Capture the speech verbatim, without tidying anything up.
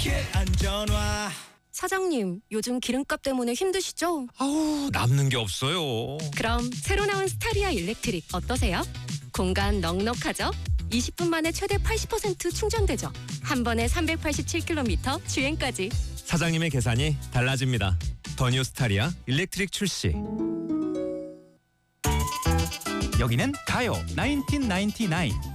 안전화. 사장님, 요즘 기름값 때문에 힘드시죠? 아우, 남는 게 없어요. 그럼 새로 나온 스타리아 일렉트릭 어떠세요? 공간 넉넉하죠? 이십 분 만에 최대 팔십 퍼센트 충전되죠? 한 번에 삼백팔십칠 킬로미터 주행까지. 사장님의 계산이 달라집니다. 더 뉴 스타리아 일렉트릭 출시. 여기는 가요 나인틴 나인티나인.